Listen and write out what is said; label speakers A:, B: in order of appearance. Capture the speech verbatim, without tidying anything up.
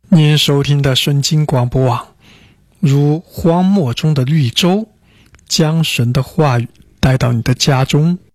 A: 您收听的圣经广播网，如荒漠中的绿洲，将神的话语带到你的家中。